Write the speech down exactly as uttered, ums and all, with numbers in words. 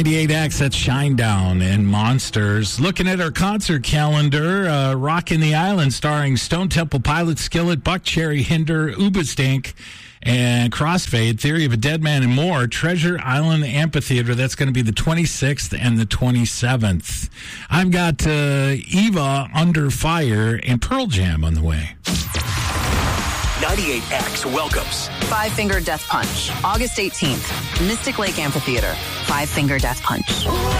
ninety-eight X, that's Shinedown and Monsters. Looking at our concert calendar, uh, Rockin' the Island starring Stone Temple Pilots, Skillet, Buckcherry, Hinder, Uberstank, and Crossfade, Theory of a Dead Man, and more. Treasure Island Amphitheater, that's going to be the twenty-sixth and the twenty-seventh. I've got uh, Eva, Under Fire, and Pearl Jam on the way. ninety-eight X welcomes Five Finger Death Punch, August eighteenth, Mystic Lake Amphitheater. Five Finger Death Punch.